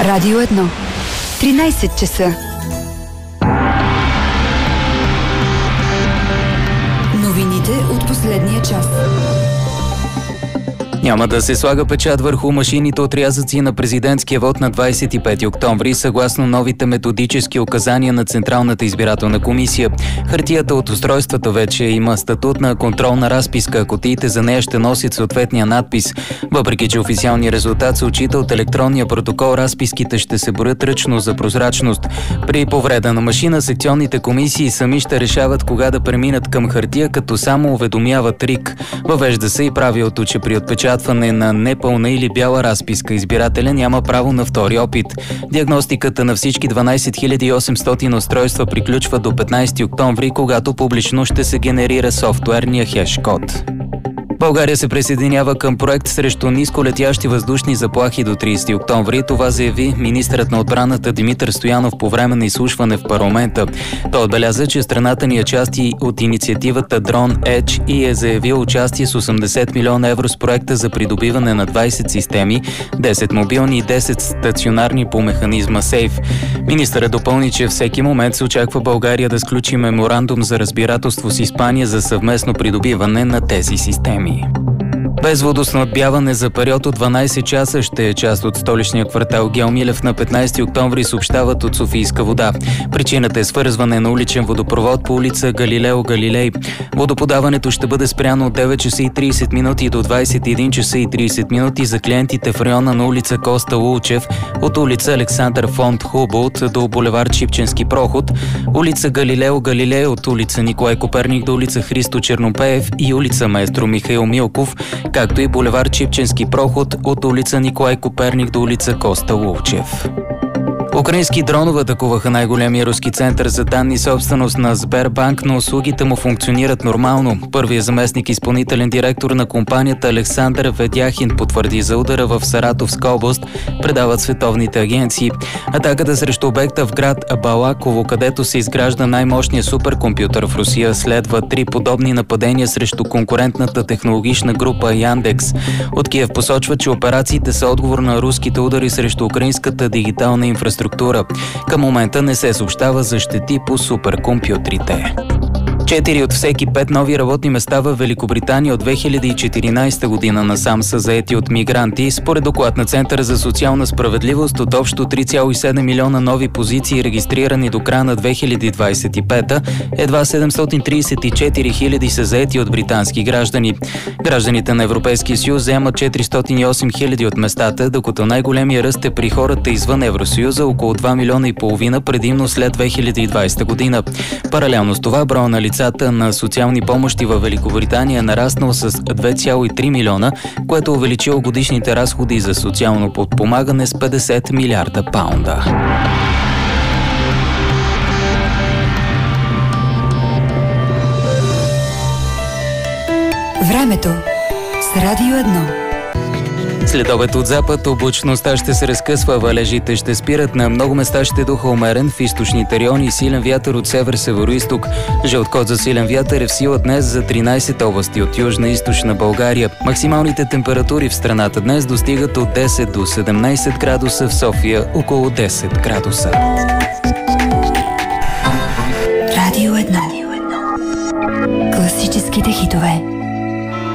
Радио 1. 13 часа. Новините от последния час. Няма да се слага печат върху машините отрязъци на президентския вод на 25 октомври, съгласно новите методически указания на Централната избирателна комисия. Хартията от устройствата вече има статут на контролна разписка, а кутиите за нея ще носят съответния надпис. Въпреки че официалният резултат се отчита от електронния протокол, разписките ще се броят ръчно за прозрачност. При повреда на машина, секционните комисии сами ще решават кога да преминат към хартия, като само уведомяват РИК. Въвежда се и правилото, че при отпечатване на непълна или бяла разписка избирателя няма право на втори опит. Диагностиката на всички 12 800 устройства приключва до 15 октомври, когато публично ще се генерира софтуерния хеш-код. България се присъединява към проект срещу нисколетящи въздушни заплахи до 30 октомври. Това заяви министърът на отбраната Димитър Стоянов по време на изслушване в парламента. Той отбеляза, че страната ни е част от инициативата Drone Edge и е заявил участие с 80 милиона евро с проекта за придобиване на 20 системи, 10 мобилни и 10 стационарни по механизма SAFE. Министърът допълни, че всеки момент се очаква България да сключи меморандум за разбирателство с Испания за съвместно придобиване на тези системи. Без водоснабдяване за период от 12 часа ще е част от столичния квартал Геомилев на 15 октомври, съобщават от Софийска вода. Причината е свързване на уличен водопровод по улица Галилео Галилей. Водоподаването ще бъде спряно от 9 часа и 30 минути до 21 часа и 30 минути за клиентите в района на улица Коста Лулчев, от улица Александър фон Хуболт до булевард Шипченски проход, улица Галилео Галилей от улица Николай Коперник до улица Христо Чернопеев и улица Маестро Михаил Милков, както и булевард Шипченски проход от улица Николай Коперник до улица Коста Лулчев. Украински дронове атакуваха най-големия руски център за данни собственост на Сбербанк, но услугите му функционират нормално. Първият заместник изпълнителен директор на компанията Александър Ведяхин потвърди за удара в Саратовска област, предават световните агенции. Атаката срещу обекта в град Балаково, където се изгражда най-мощният суперкомпютър в Русия, следва 3 подобни нападения срещу конкурентната технологична група Яндекс. От Киев посочва, че операциите са отговор на руските удари срещу украинската дигитална инфраструктура. Към момента не се съобщава за щети по суперкомпютрите. 4 от всеки 5 нови работни места в Великобритания от 2014 година насам са заети от мигранти. Според доклад на Центъра за социална справедливост, от общо 3,7 милиона нови позиции, регистрирани до края на 2025, едва 734 хиляди са заети от британски граждани. Гражданите на Европейския съюз заемат 408 хиляди от местата, докато най-големия ръст е при хората извън Евросъюза, около 2 милиона и половина, предимно след 2020 година. Паралелно с това, броя на лицата на социални помощи във Великобритания е нараснал с 2,3 милиона, което увеличило годишните разходи за социално подпомагане с 50 милиарда паунда. Времето с Радио 1. След обед от запад облачността ще се разкъсва, валежите ще спират, на много места ще духа умерен, в източните райони силен вятър от север-североизток. Жълт код за силен вятър е в сила днес за 13 области от южна и източна България. Максималните температури в страната днес достигат от 10 до 17 градуса, в София около 10 градуса. Радио 1. Класическите хитове.